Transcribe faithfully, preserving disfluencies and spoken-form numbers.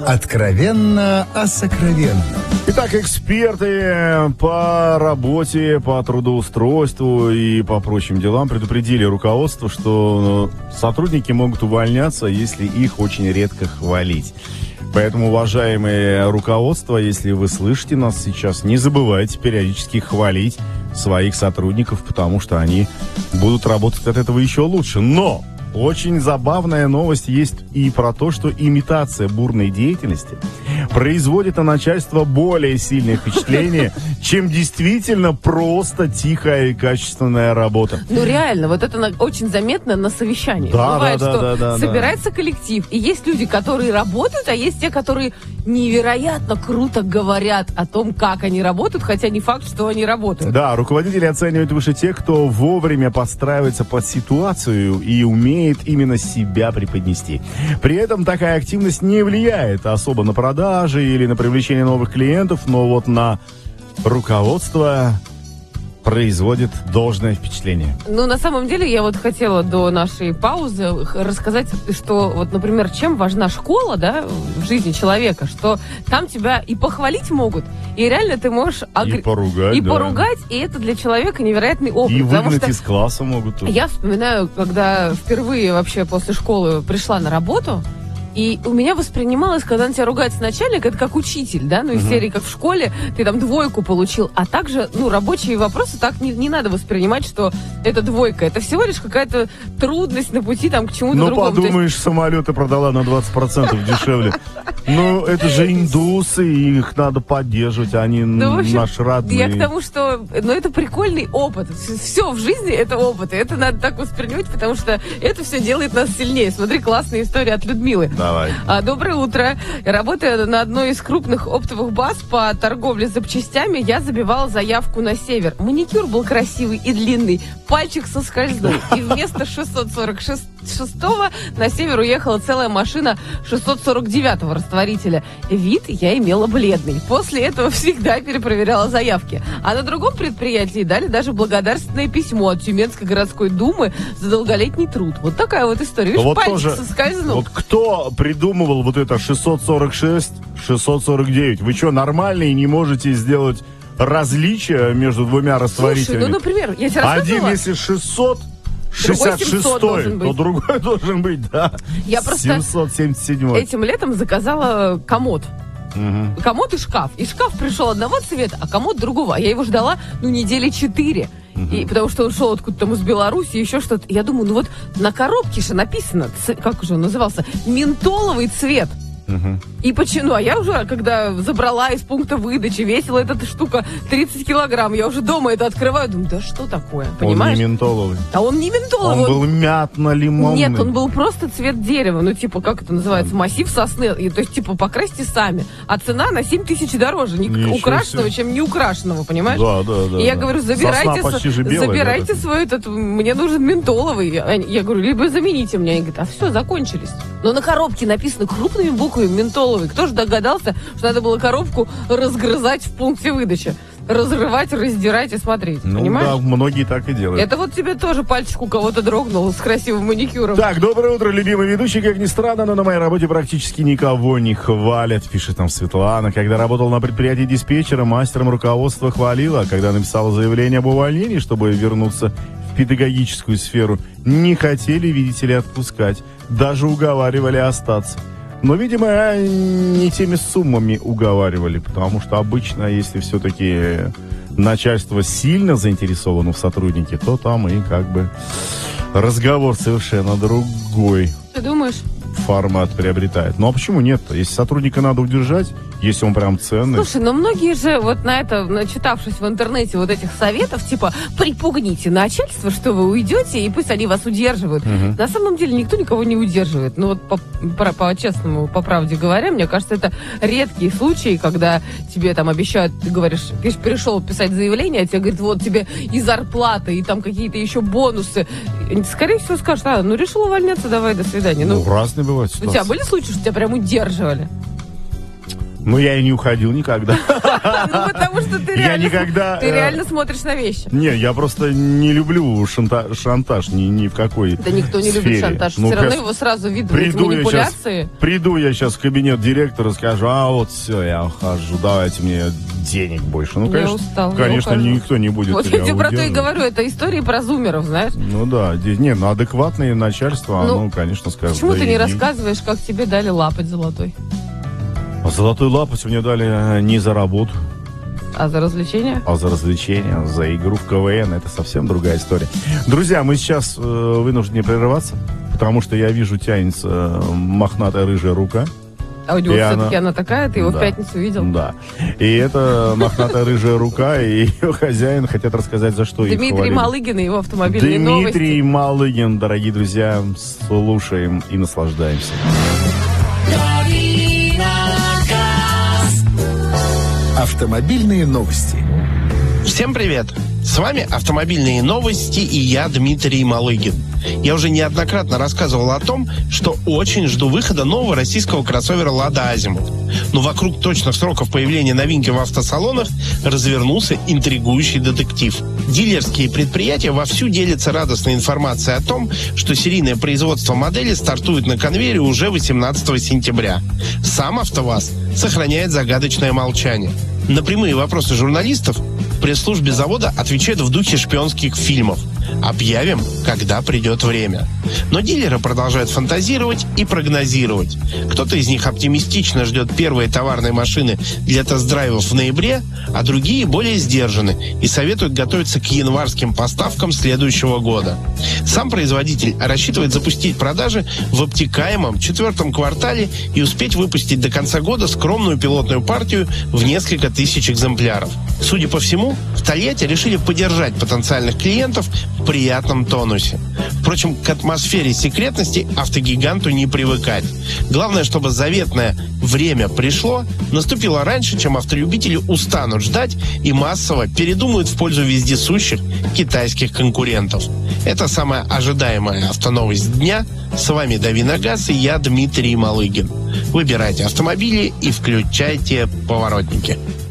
Откровенно о сокровенном. Итак, эксперты по работе, по трудоустройству и по прочим делам предупредили руководство, что сотрудники могут увольняться, если их очень редко хвалить. Поэтому, уважаемые руководство, если вы слышите нас сейчас, не забывайте периодически хвалить своих сотрудников, потому что они будут работать от этого еще лучше. Но очень забавная новость есть и про то, что имитация бурной деятельности производит на начальство более сильное впечатление, чем действительно просто тихая и качественная работа. Ну реально, вот это на, очень заметно на совещании. Да, Бывает, да, что да, да, собирается да. коллектив, и есть люди, которые работают, а есть те, которые невероятно круто говорят о том, как они работают, хотя не факт, что они работают. Да, руководители оценивают выше тех, кто вовремя подстраивается под ситуацию и умеет именно себя преподнести. При этом такая активность не влияет особо на продажи или на привлечение новых клиентов, но вот на руководство производит должное впечатление. Ну, на самом деле, я вот хотела до нашей паузы рассказать, что, вот, например, чем важна школа, да, в жизни человека, что там тебя и похвалить могут, и реально ты можешь... Агр... И поругать, И да. поругать, и это для человека невероятный опыт. И выгнать что из класса могут. Тоже. Я вспоминаю, когда впервые вообще после школы пришла на работу, и у меня воспринималось, когда на тебя ругается начальник, это как учитель, да, ну, из uh-huh. серии, как в школе, ты там двойку получил, а также, ну, рабочие вопросы так не, не надо воспринимать, что это двойка, это всего лишь какая-то трудность на пути там к чему-то ну, другому. Ну, подумаешь, есть... самолеты продала на двадцать процентов дешевле. Ну, это же индусы, их надо поддерживать, они наши родные. Я к тому, что, ну, это прикольный опыт. Все в жизни это опыт, и это надо так воспринимать, потому что это все делает нас сильнее. Смотри, классная история от Людмилы. Давай. А, доброе утро. Работая на одной из крупных оптовых баз по торговле запчастями, я забивала заявку на север. Маникюр был красивый и длинный, пальчик соскользнул. И вместо шестьсот сорок шестого на север уехала целая машина шестьсот сорок девятого растворителя. Вид я имела бледный. После этого всегда перепроверяла заявки. А на другом предприятии дали даже благодарственное письмо от Тюменской городской думы за долголетний труд. Вот такая вот история. Видишь, вот пальчик тоже, соскользнул. Вот кто придумывал вот это шестьсот сорок шесть, шестьсот сорок девять? Вы что, нормальные не можете сделать различия между двумя растворителями? Слушай, ну, например, я тебе рассказывала... Один, если шестьсот шестьдесят шестой, то другой должен быть, да, я просто семьсот семьдесят седьмой. Этим летом заказала комод. Угу. Комод и шкаф. И шкаф пришел одного цвета, а комод другого. А я его ждала, ну, недели четыре. Uh-huh. И, потому что он шел откуда-то там из Беларуси, еще что-то. Я думаю, ну вот на коробке же написано, ц... как же он назывался, ментоловый цвет. Uh-huh. И почему? А я уже, когда забрала из пункта выдачи, весила эта штука тридцать килограмм, я уже дома это открываю, думаю, да что такое, понимаешь? Он не ментоловый. А он не ментоловый. Он был мятно-лимонный. Нет, он был просто цвет дерева, ну типа, как это называется, массив сосны. И, то есть, типа, покрасьте сами. А цена на семь тысяч дороже, не Ничего украшенного, себе. чем не украшенного, понимаешь? Да, да, да. И я да. говорю, забирайте, почти же белая, забирайте да, свой этот, мне нужен ментоловый. Я говорю, либо замените мне. Они говорят, а все, закончились. Но на коробке написано крупными буквами ментоловый. Кто же догадался, что надо было коробку разгрызать в пункте выдачи? Разрывать, раздирать и смотреть, ну, понимаешь? Да, многие так и делают. Это вот тебе тоже пальчик у кого-то дрогнул с красивым маникюром. Так, доброе утро, любимый ведущий. Как ни странно, но на моей работе практически никого не хвалят, пишет нам Светлана. Когда работал на предприятии диспетчера, мастером руководства хвалила. Когда написала заявление об увольнении, чтобы вернуться в педагогическую сферу, не хотели, видите ли, отпускать. Даже уговаривали остаться. Но, видимо, не теми суммами уговаривали, потому что обычно, если все-таки начальство сильно заинтересовано в сотруднике, то там и как бы разговор совершенно другой. Ты думаешь? Формат приобретает. Ну а почему нет-то? Если сотрудника надо удержать, если он прям ценный. Слушай, но многие же вот на это, начитавшись в интернете вот этих советов, типа, припугните начальство, что вы уйдете, и пусть они вас удерживают. Угу. На самом деле никто никого не удерживает. Ну вот по, по, по-честному, по правде говоря, мне кажется, это редкие случаи, когда тебе там обещают, ты говоришь, ты пришел писать заявление, а тебе говорят, вот тебе и зарплата, и там какие-то еще бонусы. И, скорее всего, скажут, а, ну решил увольняться, давай, до свидания. Ну, ну разные бывают ситуации. У тебя были случаи, что тебя прям удерживали? Ну, я и не уходил никогда. Ну, потому что ты Я реально, никогда, ты э, реально смотришь на вещи. Не, я просто не люблю шанта- шантаж ни, ни в какой Да никто не сфере. любит шантаж. Ну, Все равно как- его сразу видно, эти Приду я, сейчас, манипуляции. приду я сейчас в кабинет директора, скажу, а вот все, я ухожу, давайте мне денег больше. Ну, Я конечно, устал, я конечно ухожу. никто не будет. Вот тебя я тебе про то и удерживать. говорю, это истории про зумеров, знаешь. Ну да, здесь, не, ну адекватное начальство, Ну, оно, конечно, скажет. Почему да ты не иди. рассказываешь, как тебе дали лапоть золотой? А золотой лапоть мне дали э, не за работу, А за развлечения? а за развлечение, за игру в КВН. Это совсем другая история. Друзья, мы сейчас э, вынуждены прерываться, потому что я вижу, тянется э, мохнатая рыжая рука. А у него И все-таки она- она такая, ты его Да. в пятницу видел? Да. И эта мохнатая рыжая рука и ее хозяин хотят рассказать, за что их Дмитрий хвалили. Малыгин и его автомобильные Дмитрий новости. Малыгин, дорогие друзья, слушаем и наслаждаемся. Автомобильные новости. Всем привет! С вами автомобильные новости и я, Дмитрий Малыгин. Я уже неоднократно рассказывал о том, что очень жду выхода нового российского кроссовера «Лада Азимут». Но вокруг точных сроков появления новинки в автосалонах развернулся интригующий детектив. Дилерские предприятия вовсю делятся радостной информацией о том, что серийное производство модели стартует на конвейере уже восемнадцатого сентября. Сам АвтоВАЗ сохраняет загадочное молчание. На прямые вопросы журналистов в пресс-службе завода отвечают в духе шпионских фильмов. Объявим, когда придет время. Но дилеры продолжают фантазировать и прогнозировать. Кто-то из них оптимистично ждет первые товарные машины для тест-драйвов в ноябре, а другие более сдержаны и советуют готовиться к январским поставкам следующего года. Сам производитель рассчитывает запустить продажи в обтекаемом четвертом квартале и успеть выпустить до конца года скромную пилотную партию в несколько тысяч экземпляров. Судя по всему, в Тольятти решили поддержать потенциальных клиентов в приятном тонусе. Впрочем, к атмосфере секретности автогиганту не привыкать. Главное, чтобы заветное время пришло, наступило раньше, чем автолюбители устанут ждать и массово передумают в пользу вездесущих китайских конкурентов. Это самая ожидаемая автоновость дня. С вами Дави на газ и я, Дмитрий Малыгин. Выбирайте автомобили и включайте поворотники.